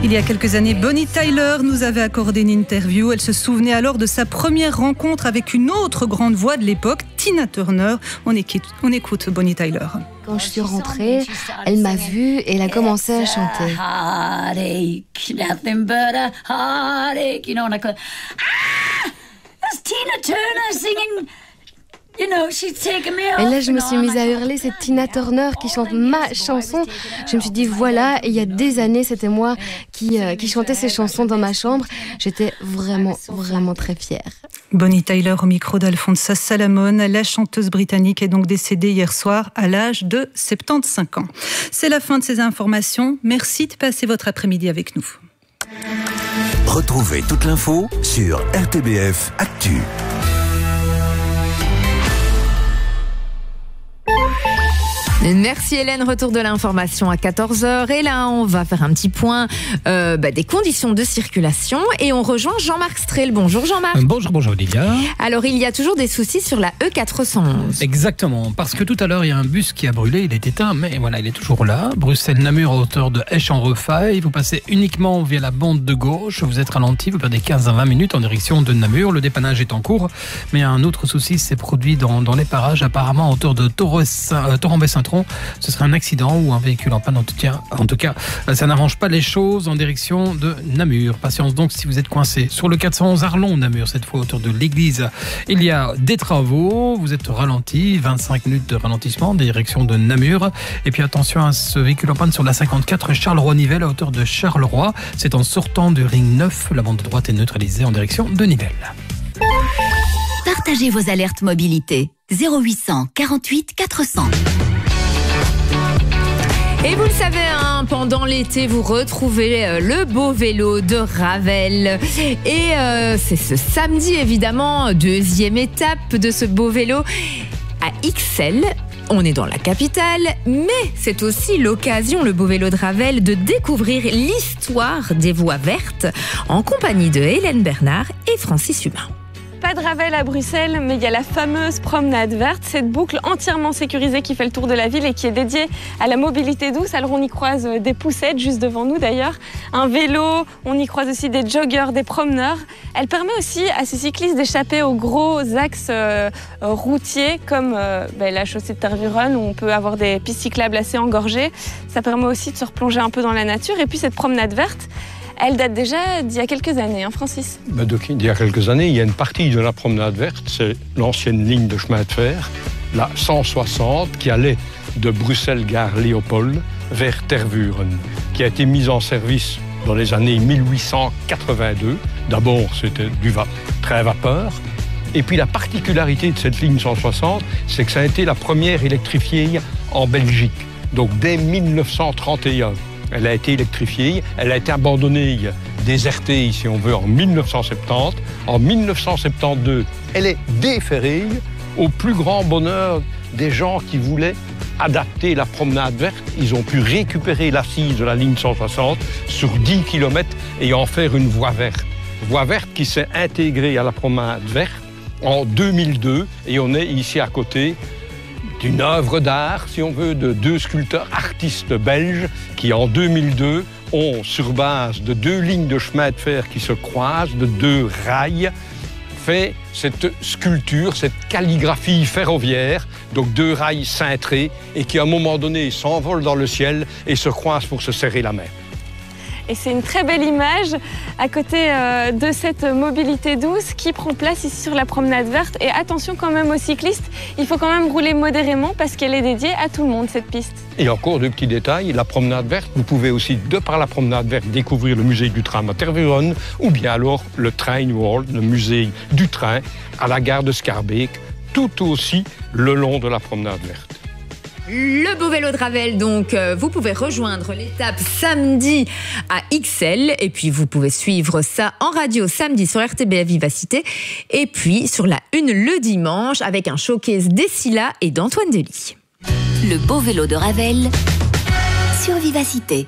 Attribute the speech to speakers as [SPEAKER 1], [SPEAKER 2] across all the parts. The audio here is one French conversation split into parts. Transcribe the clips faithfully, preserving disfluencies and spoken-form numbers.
[SPEAKER 1] Il y a quelques années, Bonnie Tyler nous avait accordé une interview. Elle se souvenait alors de sa première rencontre avec une autre grande voix de l'époque, Tina Turner. On écoute, on écoute Bonnie Tyler.
[SPEAKER 2] Quand je suis rentrée, elle m'a vue et elle a commencé à chanter.
[SPEAKER 3] Heartache, nothing but a heartache. You know, and I go, ah, that's Tina Turner singing. You know, she's taking me off.
[SPEAKER 2] Et là, je me suis mise à hurler, c'est Tina Turner qui chante ma chanson. Je me suis dit, voilà, et il y a des années, c'était moi qui, euh, qui chantais ces chansons dans ma chambre. J'étais vraiment, vraiment très fière.
[SPEAKER 1] Bonnie Tyler au micro d'Alfonso Solomon. La chanteuse britannique est donc décédée hier soir à l'âge de soixante-quinze ans. C'est la fin de ces informations. Merci de passer votre après-midi avec nous.
[SPEAKER 4] Retrouvez toute l'info sur R T B F Actu.
[SPEAKER 5] Merci Hélène, retour de l'information à quatorze heures et là on va faire un petit point euh, bah, des conditions de circulation et on rejoint Jean-Marc Strel. Bonjour Jean-Marc.
[SPEAKER 6] Bonjour, bonjour Olivia.
[SPEAKER 5] Alors il y a toujours des soucis sur la E quatre cent onze.
[SPEAKER 6] Exactement, parce que tout à l'heure il y a un bus qui a brûlé, il est éteint mais voilà il est toujours là. Bruxelles-Namur à hauteur de Esch-en-Refaille, vous passez uniquement via la bande de gauche, vous êtes ralenti, vous perdez quinze à vingt minutes en direction de Namur, le dépannage est en cours mais un autre souci s'est produit dans, dans les parages apparemment à hauteur de Torrembé-Saint-Tron. Ce serait un accident ou un véhicule en panne. En tout cas, en tout cas, ça n'arrange pas les choses en direction de Namur. Patience donc si vous êtes coincé. Sur le quatre cent onze Arlon-Namur, cette fois autour de l'église, il y a des travaux. Vous êtes ralenti, vingt-cinq minutes de ralentissement en direction de Namur. Et puis attention à ce véhicule en panne sur la cinquante-quatre Charleroi-Nivelles à hauteur de Charleroi. C'est en sortant du ring neuf. La bande de droite est neutralisée en direction de Nivelles.
[SPEAKER 7] Partagez vos alertes mobilité. zéro huit cent quarante-huit quatre cents.
[SPEAKER 5] Et vous le savez, hein, pendant l'été, vous retrouvez euh, le beau vélo de Ravel. Et euh, c'est ce samedi, évidemment, deuxième étape de ce beau vélo à Ixelles. On est dans la capitale, mais c'est aussi l'occasion, le beau vélo de Ravel, de découvrir l'histoire des voies vertes en compagnie de Hélène Bernard et Francis Humain.
[SPEAKER 8] Pas de Ravel à Bruxelles, mais il y a la fameuse promenade verte, cette boucle entièrement sécurisée qui fait le tour de la ville et qui est dédiée à la mobilité douce. Alors on y croise des poussettes juste devant nous d'ailleurs, un vélo, on y croise aussi des joggeurs, des promeneurs. Elle permet aussi à ces cyclistes d'échapper aux gros axes euh, routiers comme euh, ben, la chaussée de Tervuren où on peut avoir des pistes cyclables assez engorgées. Ça permet aussi de se replonger un peu dans la nature. Et puis cette promenade verte, elle date déjà d'il y a quelques années, hein, Francis?
[SPEAKER 9] Ben, d'il y a quelques années, il y a une partie de la promenade verte, c'est l'ancienne ligne de chemin de fer, la cent soixante, qui allait de Bruxelles-Gare Léopold vers Tervuren, qui a été mise en service dans les années mille huit cent quatre-vingt-deux. D'abord, c'était du va- train vapeur. Et puis la particularité de cette ligne cent soixante, c'est que ça a été la première électrifiée en Belgique, donc dès mille neuf cent trente et un. Elle a été électrifiée, elle a été abandonnée, désertée, si on veut, en mille neuf cent soixante-dix. En mille neuf cent soixante-douze, elle est déferrée au plus grand bonheur des gens qui voulaient adapter la promenade verte. Ils ont pu récupérer l'assise de la ligne cent soixante sur dix kilomètres et en faire une voie verte. Voie verte qui s'est intégrée à la promenade verte en deux mille deux et on est ici à côté d'une œuvre d'art, si on veut, de deux sculpteurs artistes belges qui, en deux mille deux, ont, sur base de deux lignes de chemin de fer qui se croisent, de deux rails, fait cette sculpture, cette calligraphie ferroviaire, donc deux rails cintrés, et qui, à un moment donné, s'envolent dans le ciel et se croisent pour se serrer la main.
[SPEAKER 8] Et c'est une très belle image à côté euh, de cette mobilité douce qui prend place ici sur la promenade verte. Et attention quand même aux cyclistes, il faut quand même rouler modérément parce qu'elle est dédiée à tout le monde, cette piste.
[SPEAKER 9] Et encore deux petits détails, la promenade verte, vous pouvez aussi, de par la promenade verte, découvrir le musée du tram à Tervuren ou bien alors le Train World, le musée du train à la gare de Schaerbeek, tout aussi le long de la promenade verte.
[SPEAKER 5] Le beau vélo de Ravel, donc, euh, vous pouvez rejoindre l'étape samedi à Ixelles. Et puis, vous pouvez suivre ça en radio samedi sur R T B F Vivacité. Et puis, sur la une le dimanche, avec un showcase d'Essila et d'Antoine Delis.
[SPEAKER 7] Le beau vélo de Ravel sur Vivacité.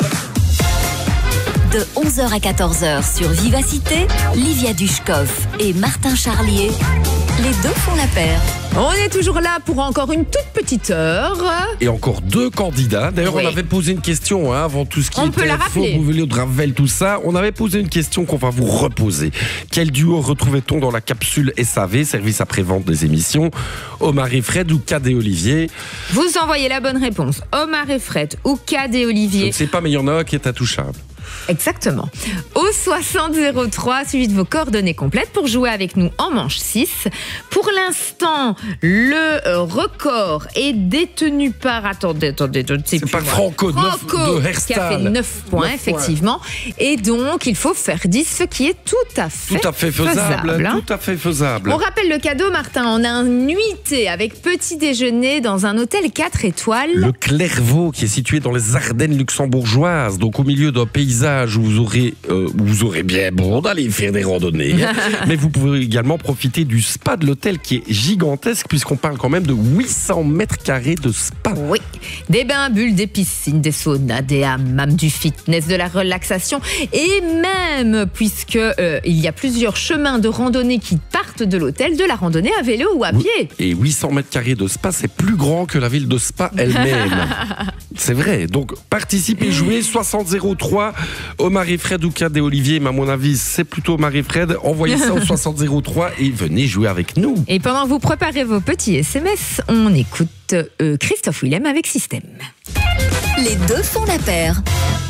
[SPEAKER 7] De onze heures à quatorze heures sur Vivacité, Livia Dushkov et Martin Charlier, les deux font la paire.
[SPEAKER 5] On est toujours là pour encore une toute petite heure.
[SPEAKER 10] Et encore deux candidats. D'ailleurs, oui. on avait posé une question hein, avant tout ce qui
[SPEAKER 5] on
[SPEAKER 10] était faux, beau vélo de Ravel, tout ça. On avait posé une question qu'on va vous reposer. Quel duo retrouvait-on dans la capsule S A V, service après-vente des émissions? Omar et Fred ou Cad et Olivier?
[SPEAKER 5] Vous envoyez la bonne réponse. Omar et Fred ou Cad et Olivier.
[SPEAKER 10] Je ne sais pas, mais il y en a un qui est intouchable.
[SPEAKER 5] Exactement. Au soixante zéro trois, suivi de vos coordonnées complètes pour jouer avec nous en manche six. Pour l'instant, le record est détenu par... Attendez, attendez, je ne sais
[SPEAKER 10] C'est
[SPEAKER 5] plus.
[SPEAKER 10] par Franco,
[SPEAKER 5] Franco
[SPEAKER 10] de
[SPEAKER 5] qui a fait neuf points, effectivement. Points. Et donc, il faut faire dix, ce qui est tout à fait,
[SPEAKER 10] tout à fait faisable.
[SPEAKER 5] faisable hein.
[SPEAKER 10] Tout à fait faisable.
[SPEAKER 5] On rappelle le cadeau, Martin. On a un nuitée avec petit déjeuner dans un hôtel quatre étoiles.
[SPEAKER 10] Le Clairvaux, qui est situé dans les Ardennes luxembourgeoises, donc au milieu d'un paysage où vous aurez, euh, où vous aurez bien bon d'aller faire des randonnées. Mais vous pouvez également profiter du spa de l'hôtel qui est gigantesque puisqu'on parle quand même de huit cents mètres carrés de spa.
[SPEAKER 5] Oui, des bains bulles, des piscines, des saunas, des hammams, du fitness, de la relaxation et même, puisque euh, il y a plusieurs chemins de randonnée qui partent de l'hôtel, de la randonnée à vélo ou à
[SPEAKER 10] oui.
[SPEAKER 5] pied.
[SPEAKER 10] Et huit cents mètres carrés de spa, c'est plus grand que la ville de Spa elle-même. C'est vrai. Donc participez, jouez soixante zéro trois. Omar et Fred ou Cad et Olivier, mais à mon avis, c'est plutôt Omar et Fred. Envoyez ça au soixante zéro trois et venez jouer avec nous.
[SPEAKER 5] Et pendant que vous préparez vos petits S M S, on écoute euh, Christophe Willem avec Système.
[SPEAKER 7] Les deux font la paire.